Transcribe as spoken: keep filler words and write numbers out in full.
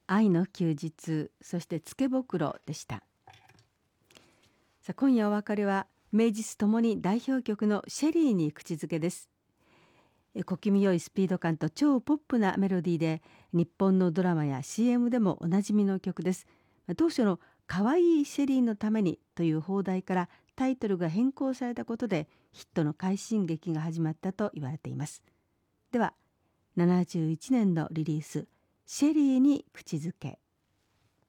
愛の休日、そしてつけぼくろでした。さあ今夜お別れは名実ともに代表曲のシェリーに口づけです。小気味よいスピード感と超ポップなメロディーで日本のドラマや シーエム でもおなじみの曲です。当初の可愛いシェリーのためにという放題からタイトルが変更されたことでヒットの快進撃が始まったと言われています。ではななじゅういちねんのリリース、シェリーに口づけ。